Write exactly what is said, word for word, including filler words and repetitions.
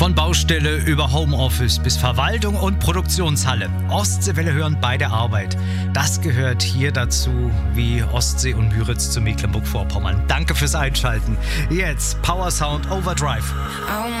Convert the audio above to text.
Von Baustelle über Homeoffice bis Verwaltung und Produktionshalle. Ostseewelle hören bei der Arbeit. Das gehört hier dazu, wie Ostsee und Müritz zu Mecklenburg-Vorpommern. Danke fürs Einschalten. Jetzt Power Sound Overdrive.